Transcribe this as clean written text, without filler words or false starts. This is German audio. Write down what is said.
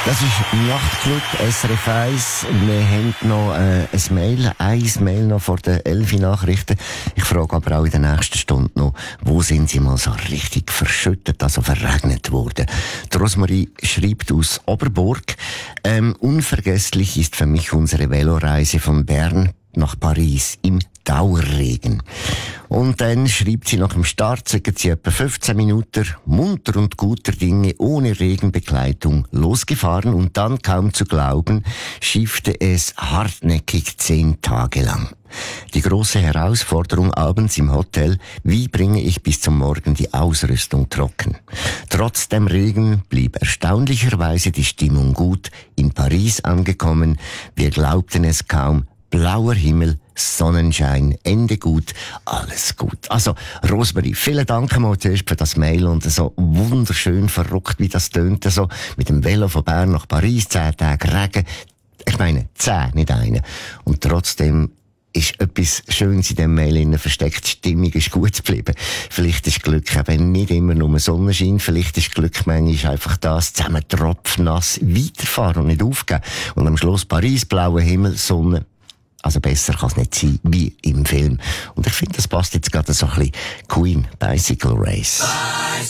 Das ist Nachtclub SRF 1. Wir haben noch ein Mail noch vor den 11 Nachrichten. Ich frage aber auch in der nächsten Stunde noch, wo sind Sie mal so richtig verschüttet, also verregnet worden? Die Rosmarie schreibt aus Oberburg, unvergesslich ist für mich unsere Veloreise von Bern nach Paris im Dauerregen. Und dann schreibt sie, nach dem Start sind sie etwa 15 Minuten munter und guter Dinge ohne Regenbegleitung losgefahren und dann, kaum zu glauben, schiffte es hartnäckig 10 Tage lang. Die große Herausforderung abends im Hotel: wie bringe ich bis zum Morgen die Ausrüstung trocken? Trotz dem Regen blieb erstaunlicherweise die Stimmung gut. In Paris angekommen, wir glaubten es kaum, blauer Himmel, Sonnenschein, Ende gut, alles gut. Also, Rosmarie, vielen Dank mal zuerst für das Mail und so wunderschön verrückt, wie das tönt, so mit dem Velo von Bern nach Paris, 10 Tage Regen. Ich meine, 10, nicht eine. Und trotzdem ist etwas Schönes in dem Mail versteckt. Die Stimmung ist gut geblieben. Vielleicht ist Glück eben nicht immer nur Sonnenschein. Vielleicht ist Glück manchmal einfach das, zusammen tropfnass weiterfahren und nicht aufgeben. Und am Schluss Paris, blauer Himmel, Sonne. Also besser kann es nicht sein wie im Film. Und ich finde, das passt jetzt gerade so ein bisschen. Queen, Bicycle Race.